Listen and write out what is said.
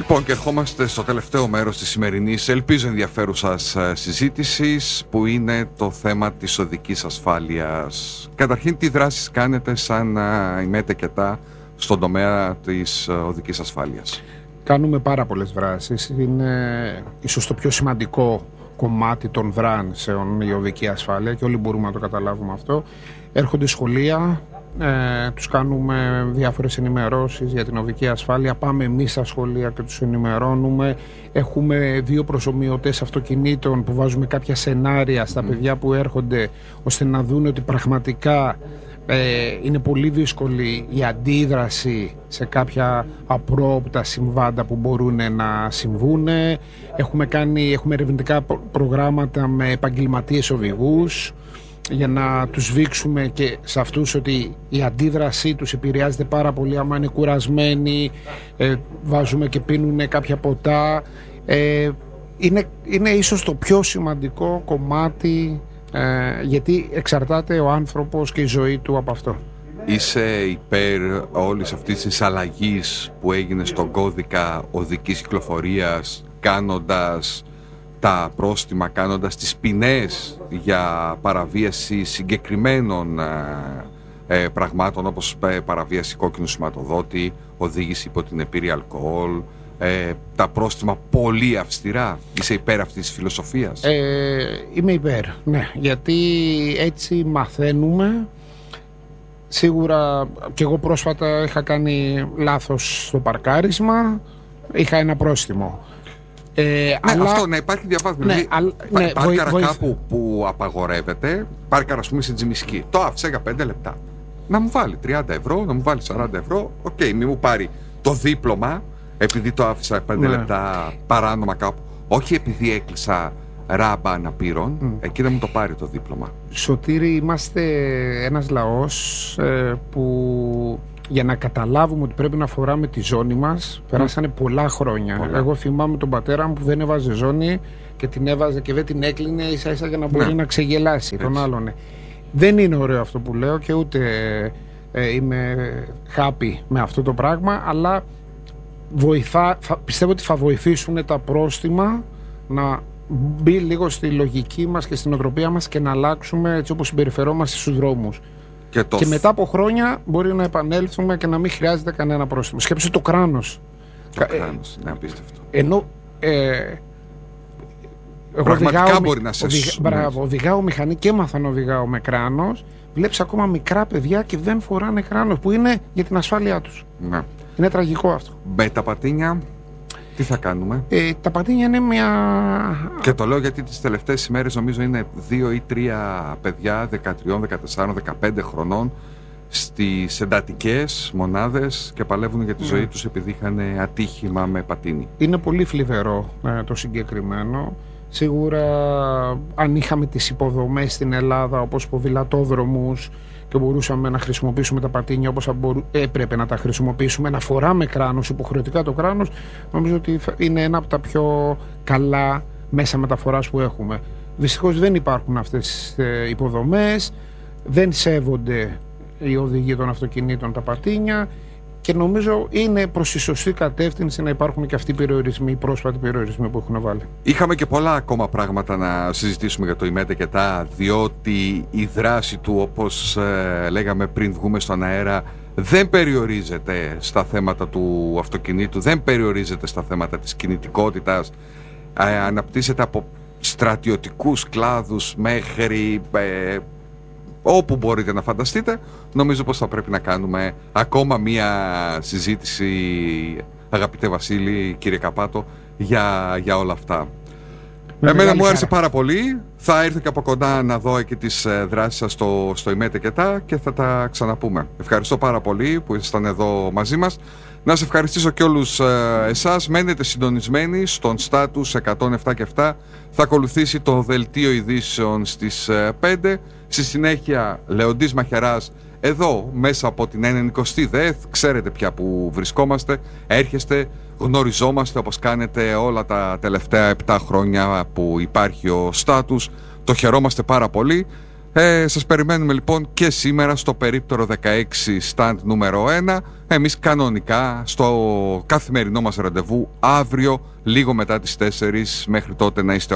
Λοιπόν, και ερχόμαστε στο τελευταίο μέρος της σημερινής, ελπίζω ενδιαφέρουσας συζήτησης, που είναι το θέμα της οδικής ασφάλειας. Καταρχήν, τι δράσεις κάνετε σαν η ΜΕΤΕΚΕΤΑ στον τομέα της οδικής ασφάλειας? Κάνουμε πάρα πολλές δράσεις. Είναι ίσως το πιο σημαντικό κομμάτι των δράσεων η οδική ασφάλεια και όλοι μπορούμε να το καταλάβουμε αυτό. Έρχονται σχολεία, τους κάνουμε διάφορες ενημερώσεις για την οδική ασφάλεια. Πάμε εμείς στα σχολεία και τους ενημερώνουμε. Έχουμε 2 προσομοιωτές αυτοκινήτων που βάζουμε κάποια σενάρια στα παιδιά που έρχονται, ώστε να δουν ότι πραγματικά είναι πολύ δύσκολη η αντίδραση σε κάποια απρόοπτα συμβάντα που μπορούν να συμβούν. Έχουμε ερευνητικά προγράμματα με επαγγελματίες οδηγούς για να τους δείξουμε και σε αυτούς ότι η αντίδρασή τους επηρεάζεται πάρα πολύ άμα είναι κουρασμένοι, βάζουμε και πίνουν κάποια ποτά. Είναι ίσως το πιο σημαντικό κομμάτι, γιατί εξαρτάται ο άνθρωπος και η ζωή του από αυτό. Είσαι υπέρ όλης αυτής της αλλαγής που έγινε στον κώδικα οδικής κυκλοφορίας, κάνοντας τα πρόστιμα, κάνοντας τις ποινές για παραβίαση συγκεκριμένων πραγμάτων, όπως παραβίαση κόκκινου σηματοδότη, οδήγηση υπό την επίρρη αλκοόλ, τα πρόστιμα πολύ αυστηρά? Είσαι υπέρ αυτής της φιλοσοφίας? Είμαι υπέρ, ναι, γιατί έτσι μαθαίνουμε. Σίγουρα και εγώ πρόσφατα είχα κάνει λάθος στο παρκάρισμα, είχα ένα πρόστιμο. Αλλά αυτό, να υπάρχει διαβάθμιση. Πάρκαρα κάπου που απαγορεύεται, πάρκαρα ας πούμε σε Τζιμισκή, το άφησα για 5 λεπτά. Να μου βάλει 30 ευρώ, να μου βάλει 40 ευρώ, μη μου πάρει το δίπλωμα επειδή το άφησα 5 λεπτά παράνομα κάπου. Όχι επειδή έκλεισα ράμπα αναπήρων, εκεί να μου το πάρει το δίπλωμα. Σωτήρη, είμαστε ένας λαός που για να καταλάβουμε ότι πρέπει να φοράμε τη ζώνη μας περάσανε πολλά χρόνια. Εγώ θυμάμαι τον πατέρα μου που δεν έβαζε ζώνη και την έβαζε και δεν την έκλεινε ίσα ίσα για να μπορεί να ξεγελάσει τον άλλον. Δεν είναι ωραίο αυτό που λέω και ούτε είμαι happy με αυτό το πράγμα, αλλά πιστεύω ότι θα βοηθήσουν τα πρόστιμα να μπει λίγο στη λογική μας και στην νοοτροπία μας και να αλλάξουμε έτσι όπως συμπεριφερόμαστε στους δρόμους. Και μετά από χρόνια μπορεί να επανέλθουμε και να μην χρειάζεται κανένα πρόστιμο. Σκέψου το κράνος. Το κράνος, είναι απίστευτο. Ενώ πραγματικά μπορεί να σε οδηγάω μηχανή και έμαθα να οδηγάω με κράνος. Βλέπεις ακόμα μικρά παιδιά και δεν φοράνε κράνος, που είναι για την ασφάλειά τους. Ναι. Είναι τραγικό αυτό. Με τα πατίνια τι θα κάνουμε? Τα πατίνια είναι μια... Και το λέω γιατί τις τελευταίες ημέρες νομίζω είναι 2 ή 3 παιδιά 13, 14, 15 χρονών στις εντατικές μονάδες και παλεύουν για τη ζωή τους επειδή είχαν ατύχημα με πατίνι. Είναι πολύ θλιβερό το συγκεκριμένο. Σίγουρα αν είχαμε τις υποδομές στην Ελλάδα όπως ποδηλατόδρομους και μπορούσαμε να χρησιμοποιήσουμε τα πατίνια όπως έπρεπε να τα χρησιμοποιήσουμε, να φοράμε κράνος, υποχρεωτικά το κράνος, νομίζω ότι είναι ένα από τα πιο καλά μέσα μεταφοράς που έχουμε. Δυστυχώς δεν υπάρχουν αυτές τις υποδομές, δεν σέβονται οι οδηγοί των αυτοκινήτων τα πατίνια και νομίζω είναι προς τη σωστή κατεύθυνση να υπάρχουν και αυτοί οι περιορισμοί, οι πρόσφατοι περιορισμοί που έχουν βάλει. Είχαμε και πολλά ακόμα πράγματα να συζητήσουμε για το ΜΕΤΕΚΕΤΑ, διότι η δράση του, όπως λέγαμε πριν βγούμε στον αέρα, δεν περιορίζεται στα θέματα του αυτοκινήτου, δεν περιορίζεται στα θέματα της κινητικότητας, αναπτύσσεται από στρατιωτικούς κλάδους μέχρι... όπου μπορείτε να φανταστείτε. Νομίζω πως θα πρέπει να κάνουμε ακόμα μία συζήτηση, αγαπητέ Βασίλη, κύριε Καπάτο, για όλα αυτά. Εμένα μου άρεσε πάρα πολύ. Θα έρθω και από κοντά να δω και τις δράσεις σας στο ΜΕΤΕΚΕΤΑ και θα τα ξαναπούμε. Ευχαριστώ πάρα πολύ που ήσασταν εδώ μαζί μας. Να σας ευχαριστήσω και όλους εσάς. Μένετε συντονισμένοι στον Status 107 και 7. Θα ακολουθήσει το δελτίο ειδήσεων στις 5. Στη συνέχεια Λεοντής Μαχαιράς εδώ μέσα από την 90η ΔΕΘ. Ξέρετε πια που βρισκόμαστε. Έρχεστε, γνωριζόμαστε όπως κάνετε όλα τα τελευταία 7 χρόνια που υπάρχει ο Status. Το χαιρόμαστε πάρα πολύ. Σας περιμένουμε λοιπόν και σήμερα στο περίπτερο 16 stand νούμερο 1. Εμείς κανονικά στο καθημερινό μας ραντεβού αύριο λίγο μετά τις 4. Μέχρι τότε να είστε